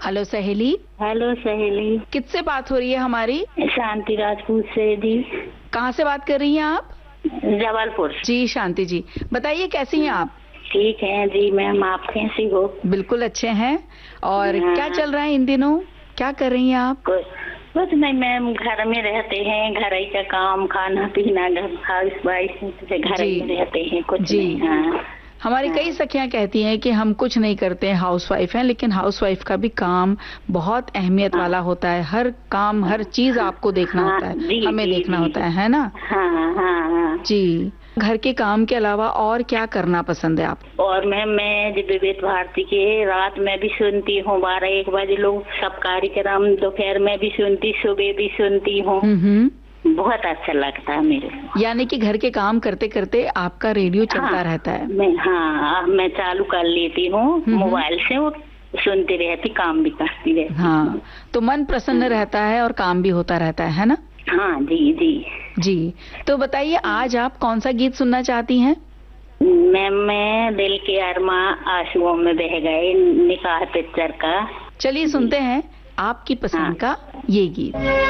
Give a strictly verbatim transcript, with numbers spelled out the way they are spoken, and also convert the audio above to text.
Hello सहेली। Hello सहेली। किससे बात हो रही है हमारी? शांति राजपूत से जी। कहाँ से बात कर रही हैं आप? जबलपुर। जी शांति जी, बताइए कैसी हैं आप? ठीक है जी मैम, आप कैसी हो? बिल्कुल अच्छे हैं। और क्या चल रहा है इन दिनों, क्या कर रही हैं आप? कुछ नहीं मैम, घर में रहते हैं, घर ही का काम, खाना पीना, घर हाउस वाइफ, घर ही में रहते हैं, कुछ जी। नहीं। हाँ। हमारी हाँ। कई सखियां कहती हैं कि हम कुछ नहीं करते हैं, हाउस वाइफ हैं, लेकिन हाउस वाइफ का भी काम बहुत अहमियत हाँ। वाला होता है। हर काम, हर चीज आपको देखना हाँ, होता है, जी, हमें जी, देखना जी, होता है है ना? हाँ हाँ हाँ जी। घर के काम के अलावा और क्या करना पसंद है आप? और मैम मैं जब विवेक भारती के रात में भी सुनती हूँ, बारह एक बजे लोग सब कार्यक्रम, दोपहर में भी सुनती, सुबह भी सुनती हूँ। हम्म। बहुत अच्छा लगता है मेरे। यानी कि घर के काम करते करते आपका रेडियो चलता हाँ, रहता है? मैं हाँ मैं चालू कर लेती हूँ मोबाइल से, वो सुनती रहती, काम भी करती रहती। हाँ, तो मन प्रसन्न रहता है और काम भी होता रहता है ना? हाँ जी जी जी। तो बताइए आज आप कौन सा गीत सुनना चाहती हैं? मैम मैं दिल के अरमा आंसुओं में बह गए, निकाह पिक्चर का। चलिए सुनते हैं आपकी पसंद का ये गीत।